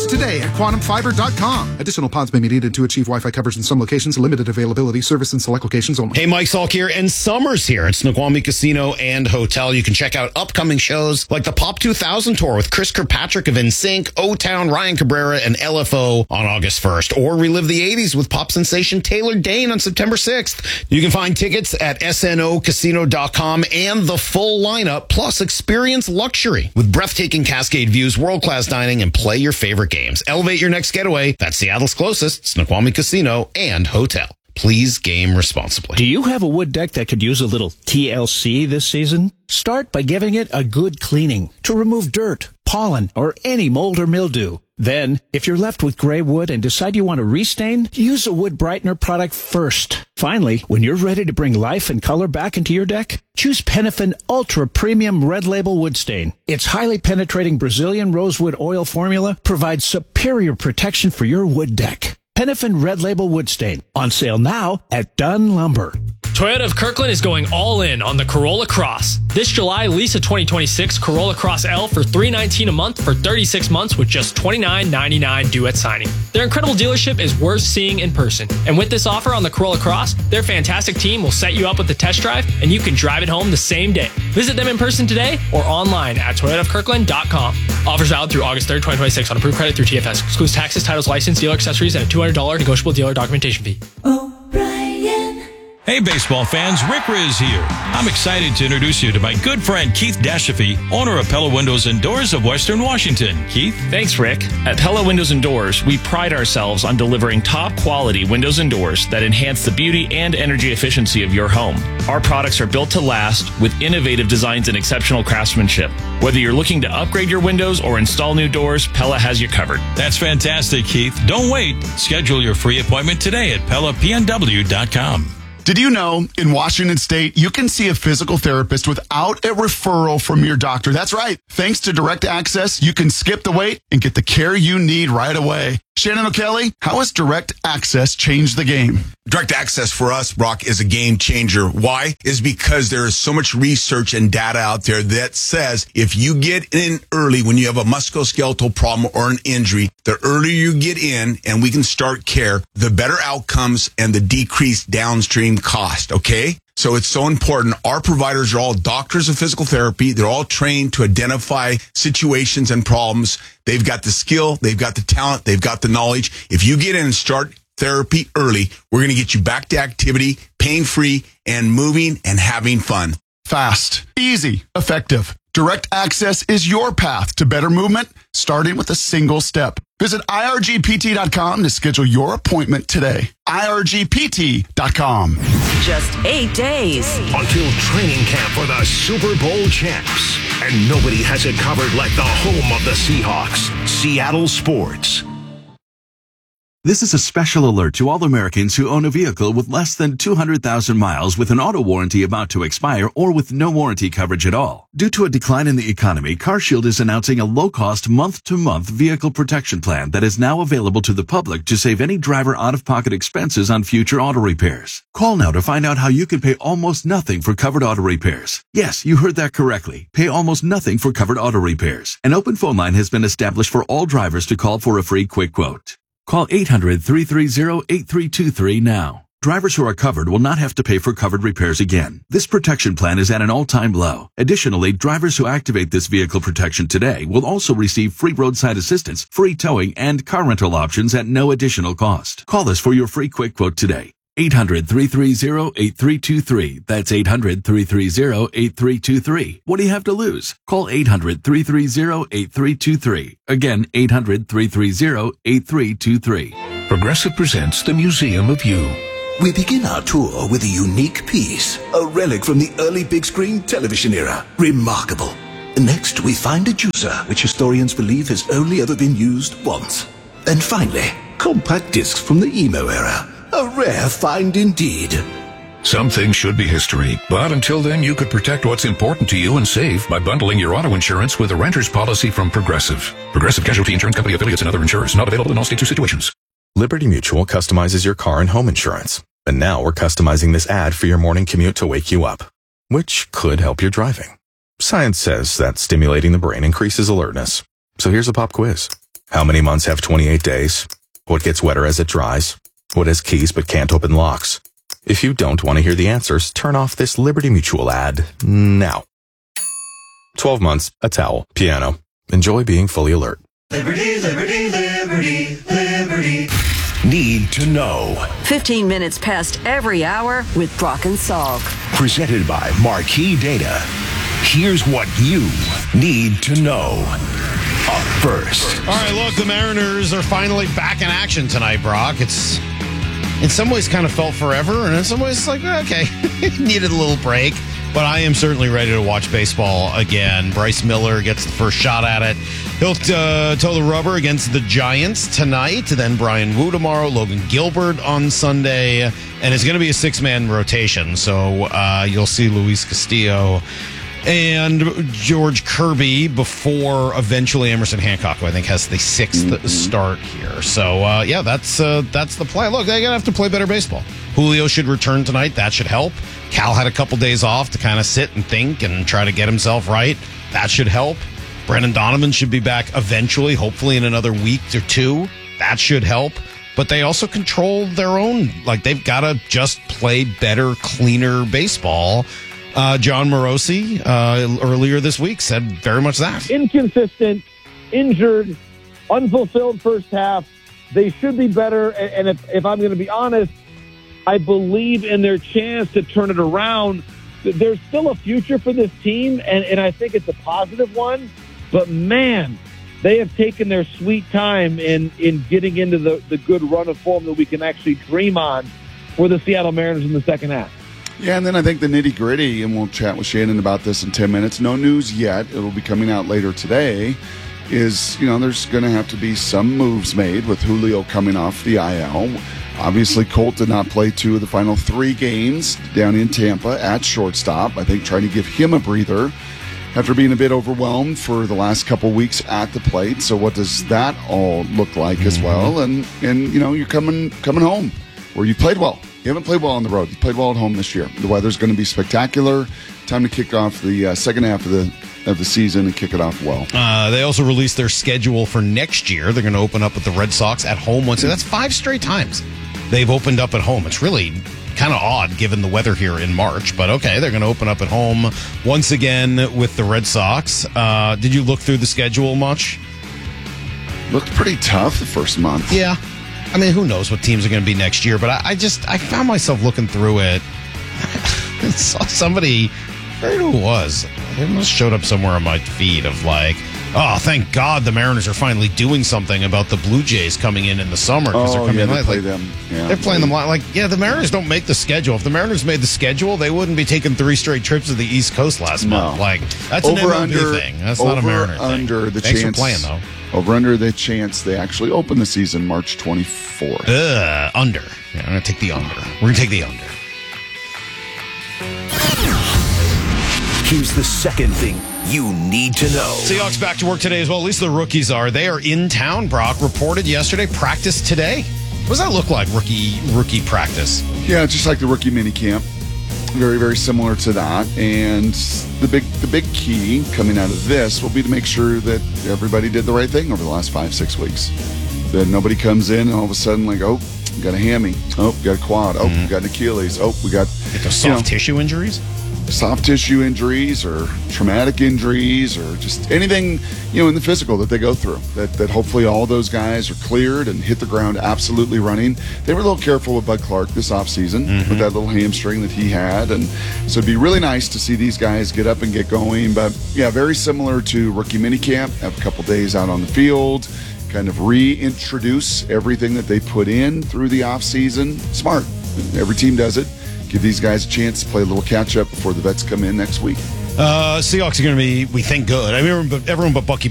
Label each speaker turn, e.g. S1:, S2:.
S1: today at quantumfiber.com. Additional pods may be needed to achieve Wi-Fi coverage in some locations. Limited availability. Service in select locations only.
S2: Hey, Mike Salk here, and summer's here at Snoqualmie Casino and Hotel. You can check out upcoming shows like the Pop 2000 Tour with Chris Kirkpatrick of NSYNC, O-Town, Ryan Cabrera, and LFO on August 1st. Or relive the 80s with pop sensation Taylor Dane on September 6th. You can find tickets at snocasino.com and the full lineup, plus experience luxury with breathtaking Cascade views, world-class dining, and play your favorite games. Elevate your next getaway. That's Seattle's closest, Snoqualmie Casino and Hotel. Please game responsibly.
S3: Do you have a wood deck that could use a little TLC this season? Start by giving it a good cleaning to remove dirt, pollen, or any mold or mildew. Then, if you're left with gray wood and decide you want to restain, use a wood brightener product first. Finally, when you're ready to bring life and color back into your deck, choose Penifin Ultra Premium Red Label Wood Stain. Its highly penetrating Brazilian rosewood oil formula provides superior protection for your wood deck. Penifin Red Label Wood Stain. On sale now at Dunn Lumber.
S4: Toyota of Kirkland is going all in on the Corolla Cross. This July, lease a 2026 Corolla Cross L for $319 a month for 36 months with just $29.99 due at signing. Their incredible dealership is worth seeing in person. And with this offer on the Corolla Cross, their fantastic team will set you up with a test drive and you can drive it home the same day. Visit them in person today or online at toyotaofkirkland.com. Offers valid through August 3rd, 2026 on approved credit through TFS. Excludes taxes, titles, license, dealer accessories, and a $200 negotiable dealer documentation fee.
S5: Hey, baseball fans, Rick Riz here. I'm excited to introduce you to my good friend Keith Dashafee, owner of Pella Windows and Doors of Western Washington. Keith?
S6: Thanks, Rick. At Pella Windows and Doors, we pride ourselves on delivering top-quality windows and doors that enhance the beauty and energy efficiency of your home. Our products are built to last with innovative designs and exceptional craftsmanship. Whether you're looking to upgrade your windows or install new doors, Pella has you covered.
S5: That's fantastic, Keith. Don't wait. Schedule your free appointment today at PellaPNW.com.
S7: Did you know in Washington State, you can see a physical therapist without a referral from your doctor? That's right. Thanks to Direct Access, you can skip the wait and get the care you need right away. Shannon O'Kelly, how has Direct Access changed the game?
S8: Direct Access for us, Brock, is a game changer. Why? Is because there is so much research and data out there that says if you get in early when you have a musculoskeletal problem or an injury, the earlier you get in and we can start care, the better outcomes and the decreased downstream cost, okay? So it's so important. Our providers are all doctors of physical therapy. They're all trained to identify situations and problems. They've got the skill, they've got the talent, they've got the knowledge. If you get in and start therapy early, we're going to get you back to activity, pain-free, and moving and having fun.
S7: Fast, easy, effective. Direct Access is your path to better movement, starting with a single step. Visit irgpt.com to schedule your appointment today. irgpt.com.
S9: Just 8 days
S10: until training camp for the Super Bowl champs. And nobody has it covered like the home of the Seahawks, Seattle Sports.
S11: This is a special alert to all Americans who own a vehicle with less than 200,000 miles with an auto warranty about to expire or with no warranty coverage at all. Due to a decline in the economy, CarShield is announcing a low-cost month-to-month vehicle protection plan that is now available to the public to save any driver out-of-pocket expenses on future auto repairs. Call now to find out how you can pay almost nothing for covered auto repairs. Yes, you heard that correctly. Pay almost nothing for covered auto repairs. An open phone line has been established for all drivers to call for a free quick quote. Call 800-330-8323 now. Drivers who are covered will not have to pay for covered repairs again. This protection plan is at an all-time low. Additionally, drivers who activate this vehicle protection today will also receive free roadside assistance, free towing, and car rental options at no additional cost. Call us for your free quick quote today. 800-330-8323. That's 800-330-8323. What do you have to lose? Call 800-330-8323. Again, 800-330-8323.
S10: Progressive presents the Museum of You.
S12: We begin our tour with a unique piece, a relic from the early big screen television era. Remarkable. Next, we find a juicer, which historians believe has only ever been used once. And finally, compact discs from the emo era. A rare find indeed.
S10: Some things should be history, but until then you could protect what's important to you and save by bundling your auto insurance with a renter's policy from Progressive. Progressive Casualty Insurance Company affiliates and other insurers. Not available in all states or situations.
S13: Liberty Mutual customizes your car and home insurance. And now we're customizing this ad for your morning commute to wake you up, which could help your driving. Science says that stimulating the brain increases alertness. So here's a pop quiz. How many months have 28 days? What gets wetter as it dries? What has keys but can't open locks? If you don't want to hear the answers, turn off this Liberty Mutual ad now. 12 months, a towel, piano. Enjoy being fully alert.
S14: Liberty, liberty, liberty, liberty. Need to know.
S9: 15 minutes past every hour with Brock and Salk.
S14: Presented by Marquee Data. Here's what you need to know. Up first.
S2: All right, look, the Mariners are finally back in action tonight, Brock. It's in some ways kind of felt forever, and in some ways it's like, okay, needed a little break. But I am certainly ready to watch baseball again. Bryce Miller gets the first shot at it. He'll toe the rubber against the Giants tonight. Then Brian Wu tomorrow, Logan Gilbert on Sunday. And it's going to be a six-man rotation. So you'll see Luis Castillo and George Kirby before eventually Emerson Hancock, who I think has the sixth start here. So, yeah, that's the play. Look, they're going to have to play better baseball. Julio should return tonight. That should help. Cal had a couple days off to kind of sit and think and try to get himself right. That should help. Brendan Donovan should be back eventually, hopefully in another week or two. That should help. But they also control their own. Like, they've got to just play better, cleaner baseball. John Morosi earlier this week said very much that.
S15: Inconsistent, injured, unfulfilled first half. They should be better. And if I'm going to be honest, I believe in their chance to turn it around. There's still a future for this team, and I think it's a positive one. But, man, they have taken their sweet time in getting into the good run of form that we can actually dream on for the Seattle Mariners in the second half.
S7: Yeah, and then I think the nitty-gritty, and we'll chat with Shannon about this in 10 minutes. No news yet. It'll be coming out later today. Is, there's going to have to be some moves made with Julio coming off the IL. Obviously, Colt did not play 2 of the final 3 games down in Tampa at shortstop. I think trying to give him a breather after being a bit overwhelmed for the last couple weeks at the plate. So what does that all look like as well? And you're coming home where you played well. You haven't played well on the road. You played well at home this year. The weather's going to be spectacular. Time to kick off the second half of the season and kick it off well.
S2: They also released their schedule for next year. They're going to open up with the Red Sox at home once. That's 5 straight times they've opened up at home. It's really kind of odd given the weather here in March, but okay, they're going to open up at home once again with the Red Sox. Did you look through the schedule much?
S7: Looked pretty tough the first month.
S2: Yeah. I mean, who knows what teams are going to be next year, but I found myself looking through it. I saw somebody, I forget who it was. It must showed up somewhere on my feed of like, oh, thank God the Mariners are finally doing something about the Blue Jays coming in the summer because they're coming in late. They're playing them like, the Mariners don't make the schedule. If the Mariners made the schedule, they wouldn't be taking 3 straight trips to the East Coast last month. Like, that's an MLB thing. That's not a Mariner thing.
S7: Under the
S2: Thanks
S7: chance,
S2: for playing, though.
S7: Over under the chance they actually open the season March 24th.
S2: Under. Yeah, I'm going to take the under. We're going to take the under.
S14: Here's the second thing you need to know.
S2: Seahawks back to work today as well. At least the rookies are. They are in town, Brock. Reported yesterday. Practice today. What does that look like, rookie practice?
S7: Yeah, just like the rookie mini camp. Very, very similar to that. And the big key coming out of this will be to make sure that everybody did the right thing over the last 5-6 weeks. That nobody comes in and all of a sudden like, oh, we got a hammy. Oh, we got a quad. Oh, we got an Achilles. Oh, we got
S2: soft tissue injuries.
S7: Soft tissue injuries or traumatic injuries or just anything, in the physical that they go through. That hopefully all those guys are cleared and hit the ground absolutely running. They were a little careful with Bud Clark this offseason with that little hamstring that he had. And so it'd be really nice to see these guys get up and get going. But, yeah, very similar to rookie minicamp. Have a couple days out on the field, kind of reintroduce everything that they put in through the offseason. Smart. Every team does it. Give these guys a chance to play a little catch-up before the vets come in next week.
S2: Seahawks are going to be, we think, good. I mean, everyone but Bucky